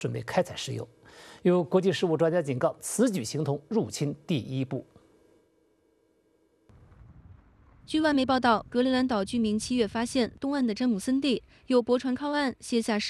准备开采石油。有国际事务专家警告，此举形同入侵第一步。 据外媒报道，格陵兰岛居民7月发现东岸的詹姆森地有驳船靠岸，卸下